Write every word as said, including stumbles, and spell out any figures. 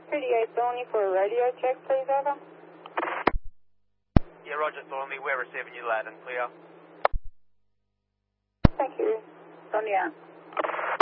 thirty-eight Thorny for a radio check, please, over. Yeah, Roger, Thornley. We're receiving you loud and clear. Thank you. Thorny out.